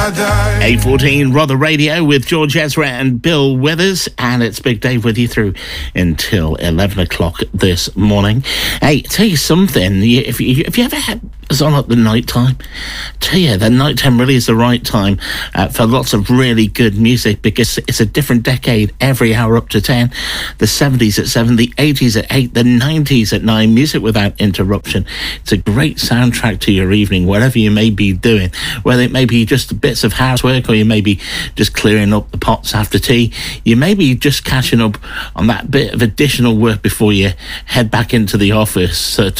8:14 Rother Radio with George Ezra and Bill Withers, and it's Big Dave with you through until 11 o'clock this morning. Hey, tell you something, if you ever had us on at the night time, tell you the night time really is the right time for lots of really good music, because it's a different decade every hour up to 10. The 70s at 7, the 80s at 8, the 90s at 9, music without interruption. It's a great soundtrack to your evening, whatever you may be doing, whether it may be just bits of housework, or you may be just clearing up the pots after tea. You may be just catching up on that bit of additional work before you head back into the office